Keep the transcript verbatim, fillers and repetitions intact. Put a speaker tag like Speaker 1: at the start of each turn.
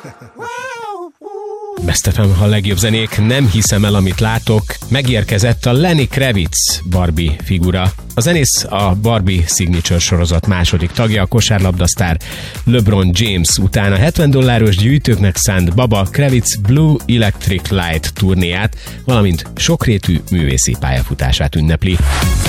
Speaker 1: Besztefem a legjobb zenék, nem hiszem el, amit látok. Megérkezett a Lenny Kravitz Barbie figura. A zenész a Barbie Signature sorozat második tagja, a kosárlabdasztár LeBron James után a hetven dolláros gyűjtőknek szánt Baba Kravitz Blue Electric Light turnéját, valamint sokrétű művészi pályafutását ünnepli.